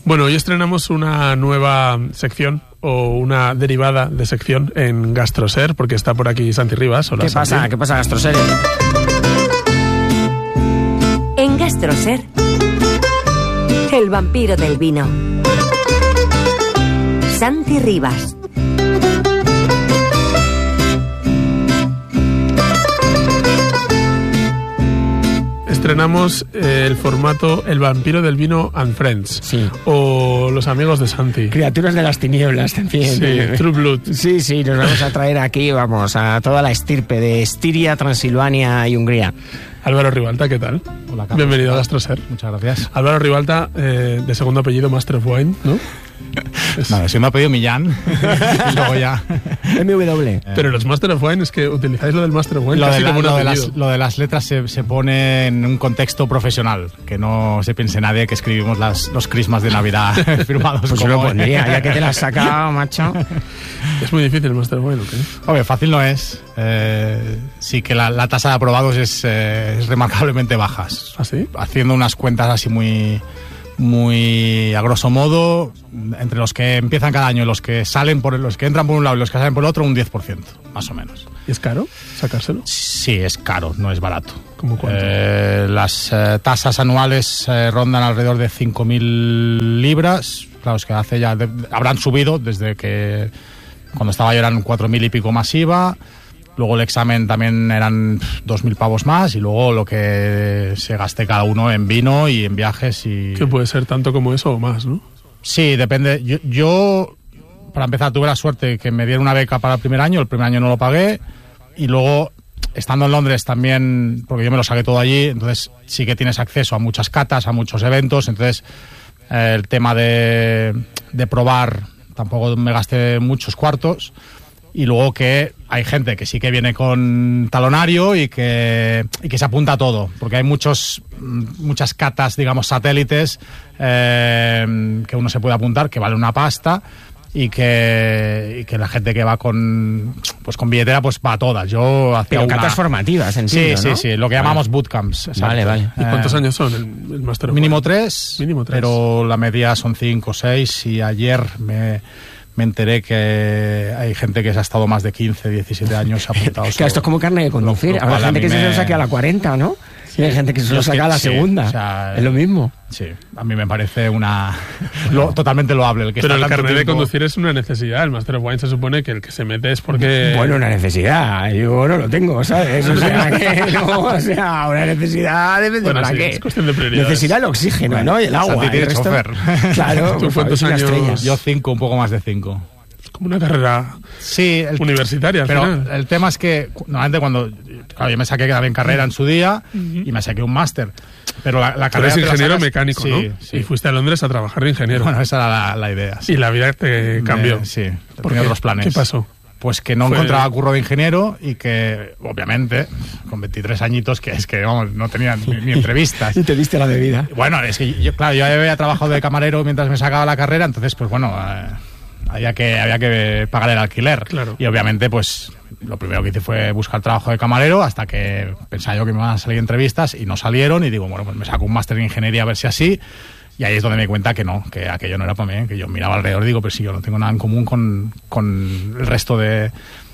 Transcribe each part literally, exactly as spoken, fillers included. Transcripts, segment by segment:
Bueno, hoy estrenamos una nueva sección o una derivada de sección en Gastroser, porque está por aquí Santi Rivas. Hola, ¿Qué Santi. pasa? ¿Qué pasa, Gastroser? En Gastroser, el vampiro del vino. Santi Rivas. Estrenamos eh, el formato El vampiro del vino and Friends. Sí. O Los amigos de Santi. Criaturas de las tinieblas también. Sí, True Blood. Sí, sí, nos vamos a traer aquí, vamos, a toda la estirpe de Estiria, Transilvania y Hungría. Álvaro Ribalta, ¿qué tal? Hola, Carlos. Bienvenido a Gastroser. Muchas gracias. Álvaro Ribalta, eh, de segundo apellido Master of Wine, ¿no? Es... Nada, si me ha pedido Millán. Y luego ya. M W. Pero los Master of Wine es que utilizáis lo del Master of Wine Lo casi de, la- como un lo de apellido. las, lo de las letras se, se pone en un contexto profesional. Que no se piense nadie que escribimos las, los crismas de Navidad firmados Pues yo como... lo pondría, ya que te la has sacado, macho. Es muy difícil el Master of Wine, ¿o qué? Hombre, fácil no es. Eh, sí que la, la tasa de aprobados es, eh, es remarcablemente baja. ¿Ah, sí? Haciendo unas cuentas así muy... muy a grosso modo, entre los que empiezan cada año y los que salen por los que entran por un lado y los que salen por el otro, un diez por ciento, más o menos. ¿Y es caro sacárselo? Sí, es caro, no es barato. ¿Cómo cuánto? Eh, las eh, tasas anuales eh, rondan alrededor de cinco mil libras. Claro, es que hace ya de- habrán subido desde que cuando estaba yo eran cuatro mil y pico más I V A. Luego el examen también eran dos mil pavos más y luego lo que se gaste cada uno en vino y en viajes y... Que puede ser tanto como eso o más, ¿no? Sí, depende. Yo, yo, para empezar, tuve la suerte que me dieron una beca para el primer año. El primer año no lo pagué. Y luego, estando en Londres también, porque yo me lo saqué todo allí, entonces sí que tienes acceso a muchas catas, a muchos eventos. Entonces, eh, el tema de, de probar, tampoco me gasté muchos cuartos. Y luego que hay gente que sí que viene con talonario y que, y que se apunta a todo, porque hay muchos muchas catas, digamos, satélites eh, que uno se puede apuntar, que vale una pasta y que, y que la gente que va con pues con billetera pues va a todas. Yo hacía Pero una... catas formativas, Sí, entiendo, sí, ¿no? sí, lo que llamamos bootcamps. exacto. Vale, vale. ¿Y cuántos Eh, años son el, el Master of Mínimo Wine? tres, Mínimo tres. pero la media son cinco o seis y ayer me... me enteré que hay gente que se ha estado más de quince, diecisiete años apuntados. Claro, esto es como carne de conducir. Lo- lo Habrá cual a gente mí que se me- lo saque a la cuarenta, ¿no? Y hay gente que se Yo lo es que- saca a la sí, segunda. o sea, es lo mismo. Sí, a mí me parece una lo, totalmente loable. El que Pero está el tanto carnet de tiempo- conducir es una necesidad. El Master of Wine se supone que el que se mete es porque... Bueno, una necesidad. Yo no lo tengo, ¿sabes? O sea, que no, o sea, una necesidad depende Bueno, para sí, qué. es cuestión de prioridades. Necesidad el oxígeno, Bueno, ¿no? Y el agua. Santi tiene el resto- chofer. Claro, ¿Tú por favor, cuántos es una años? estrella. Yo cinco, un poco más de cinco. Como una carrera Sí, el, universitaria al pero final. el tema es que normalmente cuando claro, yo me saqué también carrera en su día y me saqué un máster, pero la, la Tú carrera eres te la ingeniero sacas- mecánico, sí, ¿no? Sí. Y fuiste a Londres a trabajar de ingeniero. Bueno, esa era la, la idea. sí. Y la vida te cambió. Me- sí, ¿Por tenía qué? otros planes. ¿Qué pasó? Pues que no Fue- encontraba curro de ingeniero y que, obviamente, con veintitrés añitos, que es que, vamos, no tenía ni, ni entrevistas. Y te diste la bebida. Bueno, es que yo, claro, yo había trabajado de camarero mientras me sacaba la carrera, entonces, pues bueno, eh, había que había que pagar el alquiler. Claro. Y obviamente, pues lo primero que hice fue buscar trabajo de camarero hasta que pensaba yo que me iban a salir entrevistas y no salieron y digo, bueno, pues me saco un máster en ingeniería a ver si así. Y ahí es donde me di cuenta que no, que aquello no era para mí, que yo miraba alrededor y digo, pero si yo no tengo nada en común con, con el resto de,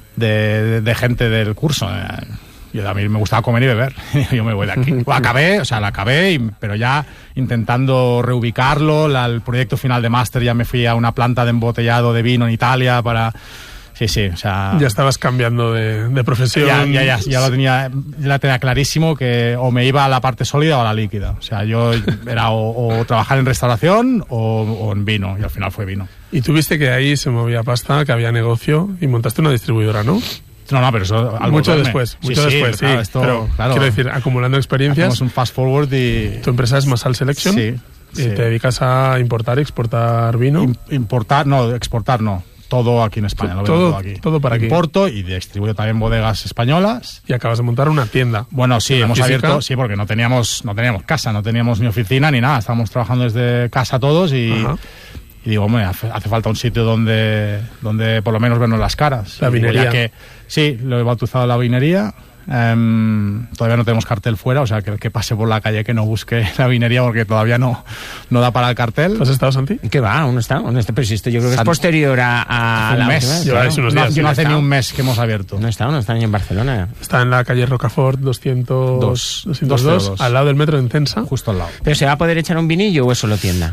de, de gente del curso. Eh, Yo, a mí me gustaba comer y beber. Yo me voy de aquí. Lo acabé, o sea, lo acabé, y- pero ya intentando reubicarlo. La- el proyecto final de máster ya me fui a una planta de embotellado de vino en Italia para... Sí, sí, o sea... Ya estabas cambiando de, de profesión. Ya, ya, ya, ya lo tenía, ya la tenía clarísimo que o me iba a la parte sólida o a la líquida. O sea, yo era o, o trabajar en restauración o, o en vino, y al final fue vino. Y tuviste que ahí se movía pasta, que había negocio, y montaste una distribuidora, ¿no? No, no, pero eso... al Mucho volverme. después, Sí, mucho sí, después, sí. claro, esto, pero claro, quiero decir, acumulando experiencias, hacemos un fast forward y... tu empresa es Masal Selection, Sí, y sí. te dedicas a importar y exportar vino. Im- Importar, no, exportar no. Todo aquí en España, lo vendo Todo- todo aquí. todo para aquí. Importo y distribuyo también bodegas españolas. Y acabas de montar una tienda. Bueno, sí, ¿En la hemos física? abierto, sí, porque no teníamos, no teníamos casa, no teníamos ni oficina ni nada. Estábamos trabajando desde casa todos y, Ajá. y digo, hombre, hace, hace falta un sitio donde, donde por lo menos vernos las caras. La Y digo, vinería. ya que, sí, lo he bautizado la vinería. Um, todavía no tenemos cartel fuera, o sea, que el que pase por la calle que no busque la vinería porque todavía no, no da para el cartel. ¿Has estado, Santi? ¿Qué va? ¿Dónde está? ¿Dónde está? Pero si esto yo creo que es Sant- posterior a, a un la mes. última vez, Lleváis claro. unos No, días. no no hace está. ni un mes que hemos abierto. No está, no está ni en Barcelona. Está en la calle Rocafort doscientos dos, doscientos dos, dos. al lado del metro de Entensa. Justo al lado. ¿Pero se va a poder echar un vinillo o es solo tienda?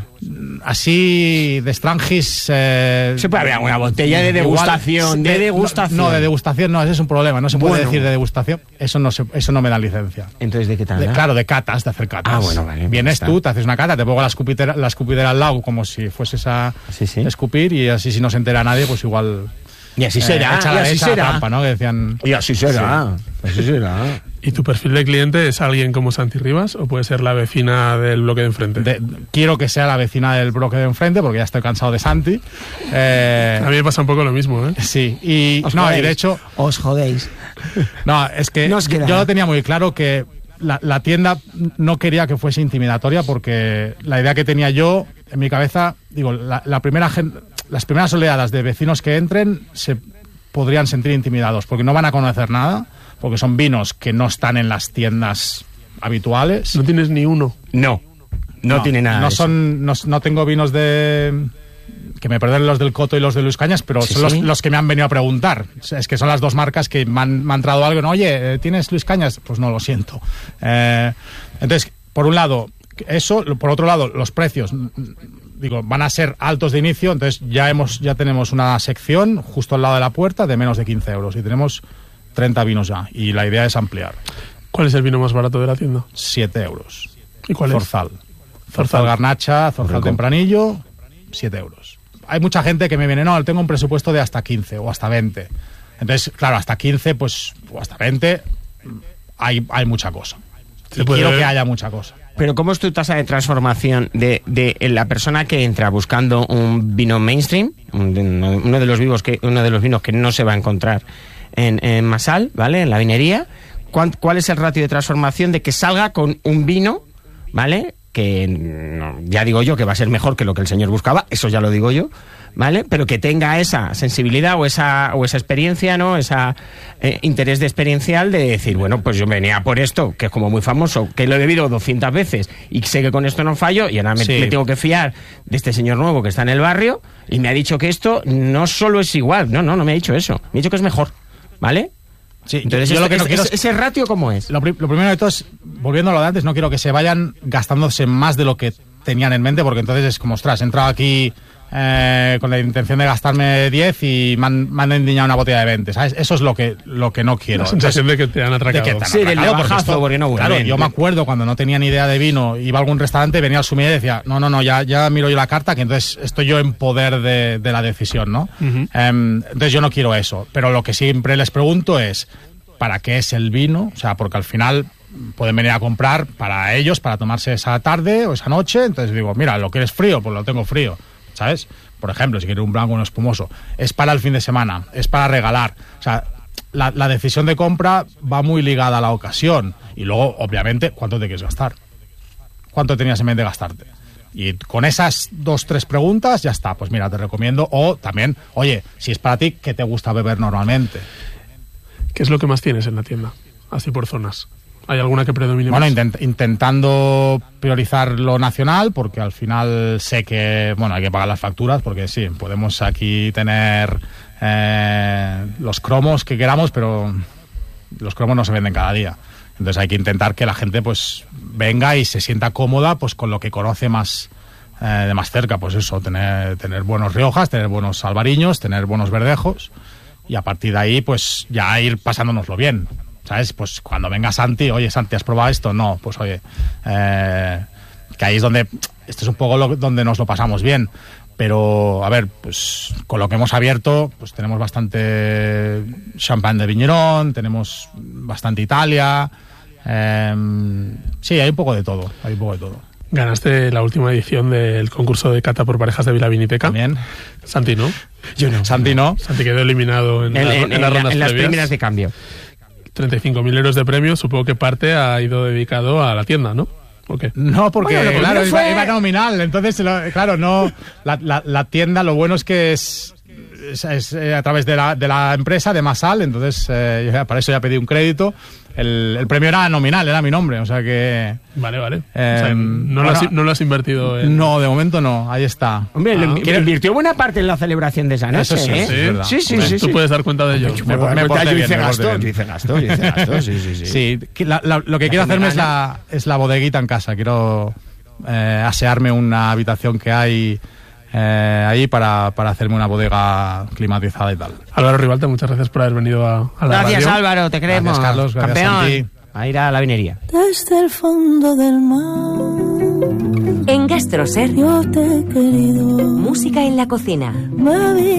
Así de Strangis. Eh, Se puede haber alguna botella de degustación, de degustación. No, de degustación no, ese es un problema. No se puede Bueno. decir de degustación. Eso no, se, eso no me da licencia. Entonces, ¿de qué tal? De- claro, de catas, de hacer catas. Ah, bueno, vale, Vienes está. tú, te haces una cata, te pongo la escupidera, la escupidera al lado como si fueses a Sí, sí. escupir y así si no se entera nadie, pues igual... Y así eh, será, echa y la, así echa la será. trampa, ¿no? Que decían... Y así será. Así será. ¿Y tu perfil de cliente es alguien como Santi Rivas o puede ser la vecina del bloque de enfrente? de- quiero que sea la vecina del bloque de enfrente porque ya estoy cansado de Santi. Eh, A mí me pasa un poco lo mismo, ¿eh? sí, y, Os no, y jodéis. de hecho... Os jodéis. No, es que No os queda. yo lo tenía muy claro que la, la tienda no quería que fuese intimidatoria porque la idea que tenía yo en mi cabeza, digo, la, la primera gen- las primeras oleadas de vecinos que entren se podrían sentir intimidados porque no van a conocer nada, porque son vinos que no están en las tiendas habituales. No tienes ni uno. No, no, tiene nada. No de eso. son, no, no tengo vinos de que me perdonen los del Coto y los de Luis Cañas, pero Sí, son sí. Los, los que me han venido a preguntar. O sea, es que son las dos marcas que me han, me han entrado algo. No, oye, ¿tienes Luis Cañas? Pues no, lo siento. Eh, entonces, por un lado, eso. Por otro lado, los precios, digo, van a ser altos de inicio. Entonces, ya hemos ya tenemos una sección justo al lado de la puerta de menos de quince euros. Y tenemos treinta vinos ya. Y la idea es ampliar. ¿Cuál es el vino más barato de la tienda? siete euros. ¿Y cuál es? Zorzal. Zorzal Garnacha, Zorzal Rico. Tempranillo, siete euros. Hay mucha gente que me viene, no, tengo un presupuesto de hasta quince o hasta veinte. Entonces, claro, hasta quince, pues, o hasta veinte, hay, hay mucha cosa. Se Y puede quiero ver. que haya mucha cosa. Pero ¿cómo es tu tasa de transformación de, de la persona que entra buscando un vino mainstream, un- uno de los vivos que uno de los vinos que no se va a encontrar en, en Masal, ¿vale? En la vinería? ¿Cuán- ¿Cuál es el ratio de transformación de que salga con un vino, ¿vale? Que no, ya digo yo que va a ser mejor que lo que el señor buscaba, eso ya lo digo yo, ¿vale? Pero que tenga esa sensibilidad o esa o esa experiencia, ¿no? Esa eh, interés de experiencial de decir, bueno, pues yo venía por esto, que es como muy famoso, que lo he bebido doscientas veces y sé que con esto no fallo y ahora me, Sí. me tengo que fiar de este señor nuevo que está en el barrio y me ha dicho que esto no solo es igual, no, no, no me ha dicho eso, me ha dicho que es mejor, ¿vale? Sí, Entonces, yo esto- lo que no es- quiero es- es- ¿ese ratio cómo es? Lo, pri- lo primero de todo es, volviendo a lo de antes, no quiero que se vayan gastándose más de lo que tenían en mente, porque entonces es como, ostras, he entrado aquí eh, con la intención de gastarme diez y me han, me han endiñado una botella de veinte, ¿sabes? Eso es lo que, lo que no quiero. La sensación de que te han de atracado. que te han Sí, del atracado, porque navajazo, esto- porque no huele Claro, bien. yo me acuerdo cuando no tenía ni idea de vino, iba a algún restaurante, venía al sumiller y decía, no, no, no, ya, ya miro yo la carta, que entonces estoy yo en poder de, de la decisión, ¿no? Ujú. Em, entonces yo no quiero eso, pero lo que siempre les pregunto es, ¿para qué es el vino? O sea, porque al final pueden venir a comprar para ellos, para tomarse esa tarde o esa noche, entonces digo, mira, lo quieres frío, pues lo tengo frío, ¿sabes? Por ejemplo, si quieres un blanco o un espumoso, es para el fin de semana, es para regalar, o sea, la, la decisión de compra va muy ligada a la ocasión y luego, obviamente, ¿cuánto te quieres gastar? ¿Cuánto tenías en mente gastarte? Y con esas dos, tres preguntas ya está, pues mira, te recomiendo, o también, oye, si es para ti, ¿qué te gusta beber normalmente? ¿Qué es lo que más tienes en la tienda? Así por zonas. ¿Hay alguna que predomine Bueno, más? intent- intentando priorizar lo nacional, porque al final sé que, bueno, hay que pagar las facturas, porque sí, podemos aquí tener eh, los cromos que queramos, pero los cromos no se venden cada día. Entonces hay que intentar que la gente pues venga y se sienta cómoda pues con lo que conoce más eh, de más cerca, pues eso, tener, tener buenos riojas, tener buenos albariños, tener buenos verdejos, y a partir de ahí pues ya ir pasándonoslo bien. ¿Sabes? Pues cuando venga Santi, oye, Santi, ¿has probado esto? No, pues oye, eh, que ahí es donde, esto es un poco lo, donde nos lo pasamos bien. Pero, a ver, pues con lo que hemos abierto, pues tenemos bastante champán de Viñerón, tenemos bastante Italia. Eh, sí, hay un poco de todo, hay un poco de todo. Ganaste la última edición del concurso de cata por parejas de Vilaviniteca. También. Santi, ¿no? Yo no. Santi no. Santi quedó eliminado en, En, la- en- en en las la- rondas en las previas. primeras de cambio. treinta y cinco mil euros de premio, supongo que parte ha ido dedicado a la tienda, ¿no? ¿O qué? No, porque Bueno, lo claro, primero iba, fue- iba nominal, entonces lo- claro, no, la, la, la tienda lo bueno es que es es, es, eh, a través de la, de la empresa, de Masal, entonces eh, yo para eso ya pedí un crédito. El, el premio era nominal, era mi nombre, o sea que... Vale, vale. Eh, o sea, no, bueno, lo has, no lo has invertido en... No, de momento no, ahí está. Hombre, Ah, le invirtió buena parte en la celebración de esa noche, Eso sí, ¿eh? sí, es verdad. sí, sí, Hombre, sí, Tú sí. puedes dar cuenta de ello. Me, me, me porté yo bien, hice me porté gasto, bien. yo hice gasto, yo hice gasto, sí, sí, sí. Sí, que la- la- lo que quiero hacerme es la, es la bodeguita en casa. Quiero eh, asearme una habitación que hay eh, ahí para, para hacerme una bodega climatizada y tal. Álvaro Ribalta, muchas gracias por haber venido a, a la Gracias, radio. Álvaro, te queremos. Gracias, Carlos, gracias, Campeón. Santi. A ir a la vinería. Desde el fondo del mar En GastroSer, yo te he querido, música en la cocina. me